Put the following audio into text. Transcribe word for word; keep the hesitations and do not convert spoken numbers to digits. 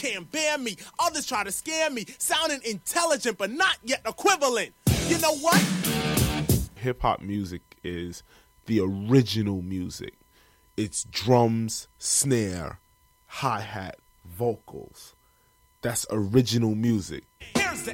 can't bear me. Others try to scare me, sounding intelligent but not yet equivalent. You know what? Hip-hop music is the original music. It's drums, snare, hi-hat, vocals. That's original music. Here's the